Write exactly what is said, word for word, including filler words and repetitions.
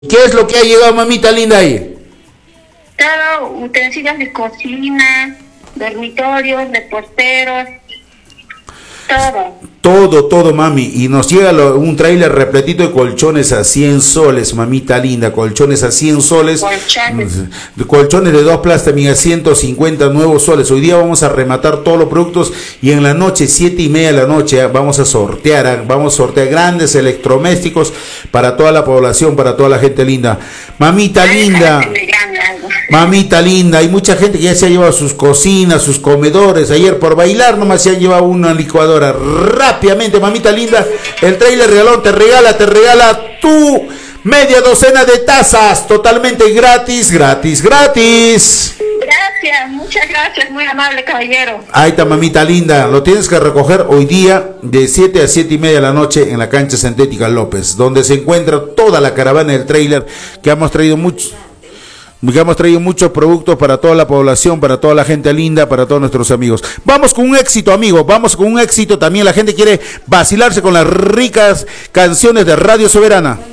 ¿Qué es lo que ha llegado, mamita linda, ahí? Todo, utensilios de cocina, dormitorios, reposteros, todo. Todo, todo, mami. Y nos llega lo, un tráiler repletito de colchones a cien soles, mamita linda. Colchones a cien soles. Colchones. Colchones de dos plazas también a ciento cincuenta nuevos soles. Hoy día vamos a rematar todos los productos y en la noche, siete y media de la noche, vamos a sortear, vamos a sortear grandes electrodomésticos para toda la población, para toda la gente linda. Mamita Ay, linda. Mamita linda, hay mucha gente que ya se ha llevado sus cocinas, sus comedores. Ayer por bailar nomás se han llevado una licuadora. Rápidamente, mamita linda, el trailer regalón te regala, te regala tu media docena de tazas, totalmente gratis, gratis, gratis. Gracias, muchas gracias, muy amable caballero. Ahí está, mamita linda, lo tienes que recoger hoy día de siete a siete y media de la noche en la cancha sintética López, donde se encuentra toda la caravana del trailer que hemos traído muchos. Que hemos traído muchos productos para toda la población, para toda la gente linda, para todos nuestros amigos. Vamos con un éxito, amigos, vamos con un éxito. También la gente quiere vacilarse con las ricas canciones de Radio Soberana.